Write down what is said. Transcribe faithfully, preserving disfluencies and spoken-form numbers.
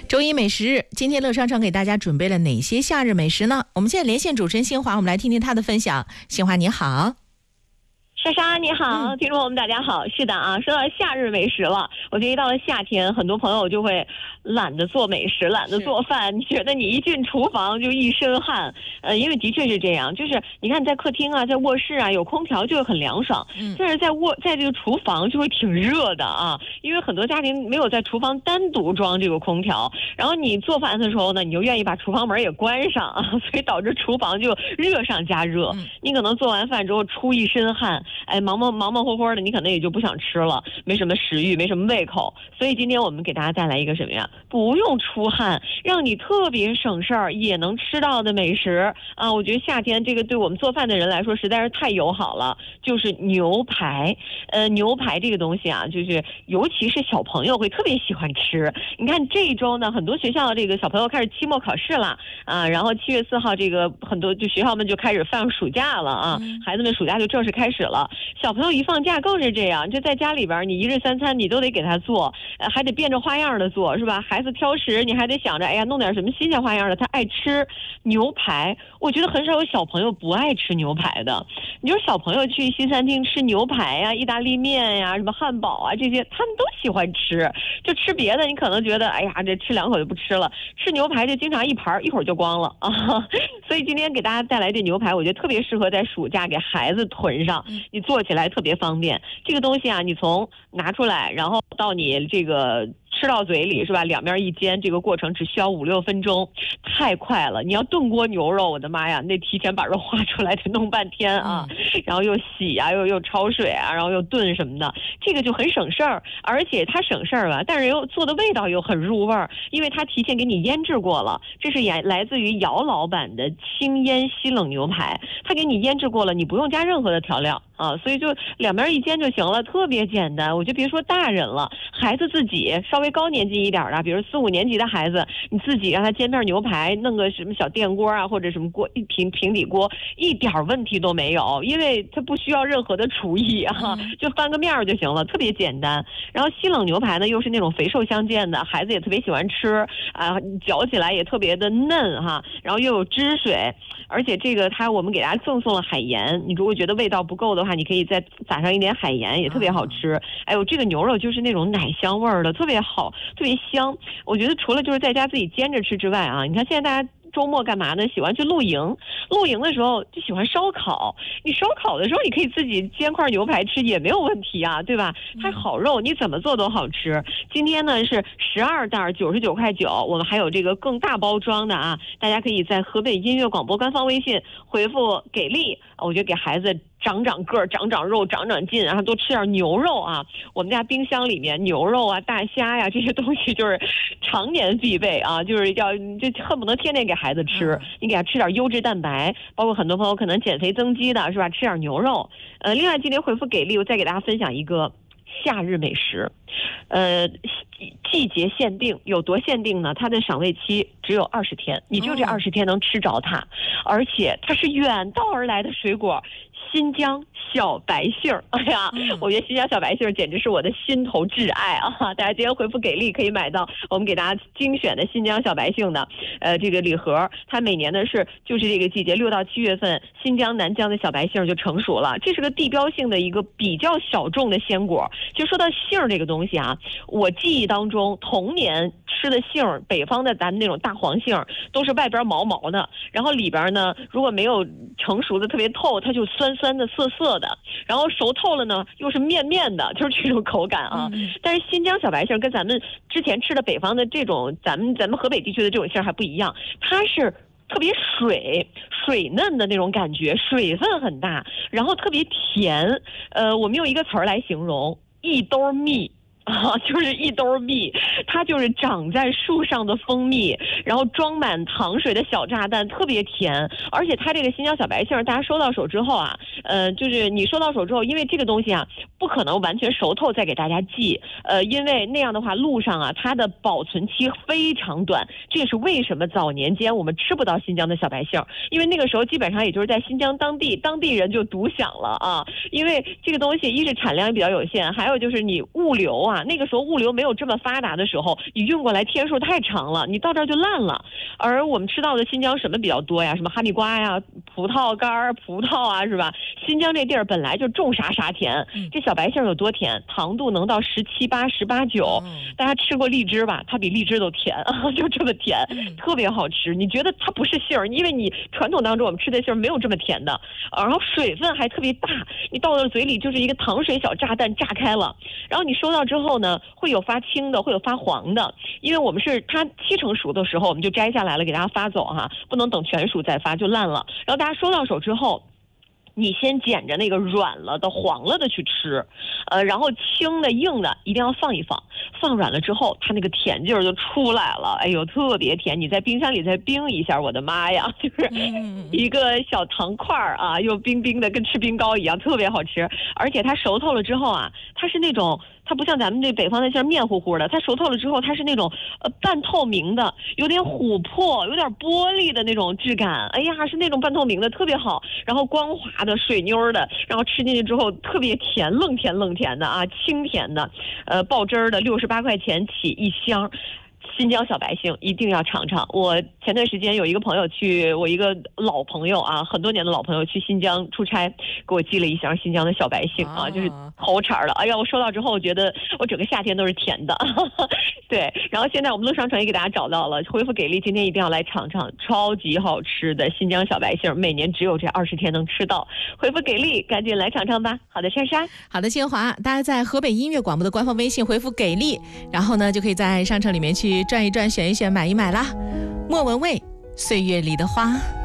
周一美食日，今天乐商场给大家准备了哪些夏日美食呢？我们现在连线主持人新华，我们来听听她的分享。新华你好。 莎莎你好、嗯、听众朋友们大家好。是的啊，说到夏日美食了，我觉得一到了夏天，很多朋友就会懒得做美食，懒得做饭，你觉得你一进厨房就一身汗。呃，因为的确是这样，就是你看在客厅啊，在卧室啊有空调就会很凉爽，嗯、但是在卧在这个厨房就会挺热的啊，因为很多家庭没有在厨房单独装这个空调，然后你做饭的时候呢，你就愿意把厨房门也关上啊，所以导致厨房就热上加热。嗯、你可能做完饭之后出一身汗。哎，忙忙忙忙活活的，你可能也就不想吃了，没什么食欲，没什么胃口。所以今天我们给大家带来一个什么呀？不用出汗，让你特别省事儿也能吃到的美食啊！我觉得夏天这个对我们做饭的人来说实在是太友好了，就是牛排。呃，牛排这个东西啊，就是尤其是小朋友会特别喜欢吃。你看这一周呢，很多学校这个小朋友开始期末考试了啊，然后七月四号这个很多就学校们就开始放暑假了啊，嗯、孩子们暑假就正式开始了。小朋友一放假更是这样，就在家里边你一日三餐你都得给他做，呃，还得变着花样的做，是吧？孩子挑食你还得想着，哎呀，弄点什么新鲜花样的，他爱吃牛排。我觉得很少有小朋友不爱吃牛排的。你说小朋友去西餐厅吃牛排呀、意大利面呀、什么汉堡啊这些，他们都喜欢吃。就吃别的你可能觉得，哎呀，这吃两口就不吃了，吃牛排就经常一盘一会儿就光了啊。所以今天给大家带来这牛排，我觉得特别适合在暑假给孩子囤上。你做起来特别方便，这个东西啊，你从拿出来，然后到你这个吃到嘴里是吧？两面一煎，这个过程只需要五六分钟，太快了。你要炖锅牛肉，我的妈呀，那提前把肉化出来得弄半天啊，然后又洗啊，又又焯水啊，然后又炖什么的，这个就很省事儿，而且它省事儿吧，但是又做的味道又很入味儿，因为它提前给你腌制过了。这是来来自于姚老板的清腌西冷牛排，它给你腌制过了，你不用加任何的调料啊，所以就两边一煎就行了，特别简单。我就别说大人了，孩子自己稍微高年级一点的，比如四五年级的孩子，你自己让他煎片牛排，弄个什么小电锅啊，或者什么锅一平平底锅，一点问题都没有，因为它不需要任何的厨艺啊，就翻个面就行了，特别简单。然后西冷牛排呢，又是那种肥瘦相间的，孩子也特别喜欢吃啊，嚼起来也特别的嫩哈，然后又有汁水，而且这个它我们给大家赠送了海盐，你如果觉得味道不够的话，你可以再撒上一点海盐，也特别好吃。哎呦，这个牛肉就是那种奶香味儿的，特别好，特别香。我觉得除了就是在家自己煎着吃之外啊，你看现在大家周末干嘛呢？喜欢去露营，露营的时候就喜欢烧烤。你烧烤的时候，你可以自己煎块牛排吃也没有问题啊，对吧？它好肉，你怎么做都好吃。今天呢是十二袋九十九块九，我们还有这个更大包装的啊，大家可以在河北音乐广播官方微信回复给力，我觉得给孩子长长个儿、长长肉、长长劲，然后多吃点牛肉啊。我们家冰箱里面牛肉啊、大虾呀、这些东西就是常年必备啊，就是要就恨不得天天给孩子吃。你给他吃点优质蛋白，包括很多朋友可能减肥增肌的是吧？吃点牛肉。呃，另外今天回复给力，我再给大家分享一个夏日美食，呃，季节限定，有多限定呢？它的赏味期只有二十天，你就这二十天能吃着它，而且它是远道而来的水果。新疆小白杏，哎呀，我觉得新疆小白杏简直是我的心头挚爱啊！大家今天回复给力可以买到我们给大家精选的新疆小白杏的呃这个礼盒，它每年呢是就是这个季节六到七月份，新疆南疆的小白杏就成熟了，这是个地标性的一个比较小众的鲜果。就说到杏这个东西啊，我记忆当中童年吃的杏，北方的咱们那种大黄杏都是外边毛毛的，然后里边呢如果没有成熟的特别透，它就酸酸的涩涩的，然后熟透了呢又是面面的，就是这种口感啊。嗯、但是新疆小白杏跟咱们之前吃的北方的这种咱们咱们河北地区的这种杏还不一样，它是特别水水嫩的那种感觉，水分很大，然后特别甜。呃，我们用一个词儿来形容，一兜蜜。啊，就是一兜蜜，它就是长在树上的蜂蜜，然后装满糖水的小炸弹，特别甜。而且它这个新疆小白杏，大家收到手之后啊，呃，就是你收到手之后，因为这个东西啊，不可能完全熟透再给大家寄，呃，因为那样的话，路上啊，它的保存期非常短。这也是为什么早年间我们吃不到新疆的小白杏，因为那个时候基本上也就是在新疆当地，当地人就独享了啊。因为这个东西一是产量比较有限，还有就是你物流啊。 啊，那个时候物流没有这么发达的时候，你运过来天数太长了，你到这儿就烂了。而我们吃到的新疆什么比较多呀？什么哈密瓜呀、葡萄干、葡萄啊，是吧？新疆这地儿本来就种啥啥甜，这小白杏有多甜？糖度能到十七八、十八九。大家吃过荔枝吧？它比荔枝都甜啊，就这么甜，特别好吃。你觉得它不是杏儿，因为你传统当中我们吃的杏儿没有这么甜的，然后水分还特别大，你到了嘴里就是一个糖水小炸弹炸开了。然后你收到之后呢，会有发青的，会有发黄的，因为我们是它七成熟的时候我们就摘下来了，给大家发走哈，不能等全熟再发，就烂了。然后大家收到手之后，你先捡着那个软了的、黄了的去吃，呃，然后青的、硬的一定要放一放，放软了之后，它那个甜劲儿就出来了，哎呦，特别甜！你在冰箱里再冰一下，我的妈呀，就是一个小糖块儿啊，又冰冰的，跟吃冰糕一样，特别好吃。而且它熟透了之后啊，它是那种。它不像咱们这北方的馅面乎乎的，它熟透了之后，它是那种呃半透明的，有点琥珀，有点玻璃的那种质感。哎呀，是那种半透明的，特别好。然后光滑的、水妞的，然后吃进去之后特别甜，愣甜愣甜的啊，清甜的，呃，爆汁儿的，六十八块钱起一箱。新疆小白杏一定要尝尝。我前段时间有一个朋友去，我一个老朋友啊，很多年的老朋友去新疆出差，给我寄了一箱新疆的小白杏啊，就是头茬的。哎呀，我收到之后，我觉得我整个夏天都是甜的。对，然后现在我们乐商城也给大家找到了，回复给力，今天一定要来尝尝超级好吃的新疆小白杏，每年只有这二十天能吃到。回复给力，赶紧来尝尝吧。好的，珊珊。 好的，清华，大家在河北音乐广播的官方微信回复给力，然后呢就可以在商城里面去转一转、选一选、买一买啦。莫文蔚，岁月里的花。